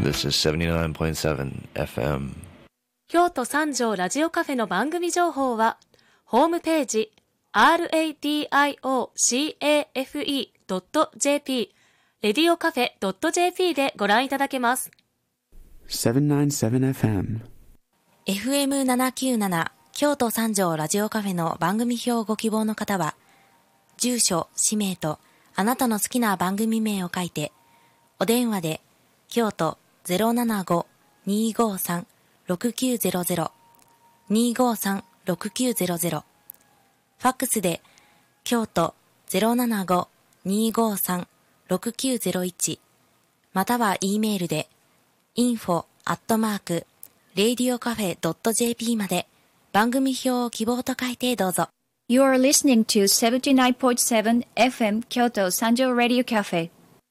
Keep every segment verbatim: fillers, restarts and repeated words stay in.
This is seventy-nine point seven エフエム。 京都三条ラジオカフェの番組情報は、ホームページ ラディオカフェ ドットジェーピー レディオカフェ ドットジェーピー でご覧いただけます。 セブンナインセブンエフエムエフエムななきゅうなな 京都三条ラジオカフェの番組表をご希望の方は、住所、氏名とあなたの好きな番組名を書いて、お電話で京都 ゼロななご にーごーさん ろくきゅうゼロゼロ にーごーさん ろくきゅうゼロゼロ、ファックスで京都 ゼロななご にーごーさん ろくきゅうゼロいち、または E メールで インフォ アットマーク レディオカフェ ドットジェーピー まで番組表を希望と書いてどうぞ。 You are listening to seventy-nine point seven エフエム Kyoto Sanjo Radio Cafe。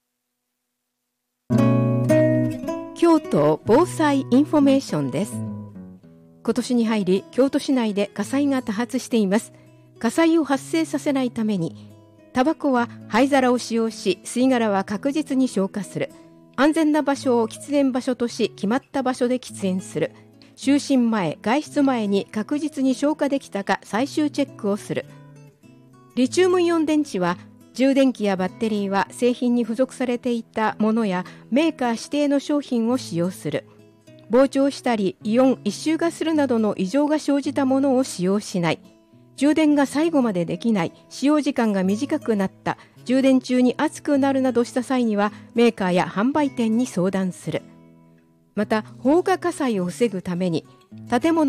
京都防災インフォメーションです。今年に入り京都市内で火災が多発しています。火災を発生させないために、タバコは灰皿を使用し、吸い殻は確実に消火する。安全な場所を喫煙場所とし、決まった場所で喫煙する。就寝前、外出前に確実に消火できたか最終チェックをする。リチウムイオン電池は、充電器やバッテリーは製品に付属されていたものやメーカー指定の商品を使用する。膨張したりイオン一臭がするなどの異常が生じたものを使用しない。充電が最後までできない、使用時間が短くなった、充電中に熱くなるなどした際にはメーカーや販売店に相談する。また放火火災を防ぐために、建物